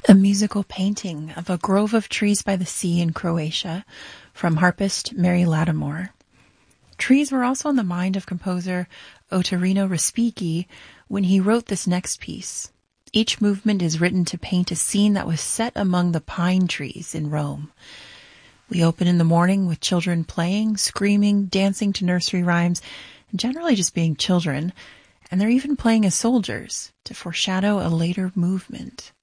A musical painting of a grove of trees by the sea in Croatia from harpist Mary Lattimore. Trees were also on the mind of composer Ottorino Respighi when he wrote this next piece. Each movement is written to paint a scene that was set among the pine trees in Rome. We open in the morning with children playing, screaming, dancing to nursery rhymes, and generally just being children, and they're even playing as soldiers to foreshadow a later movement.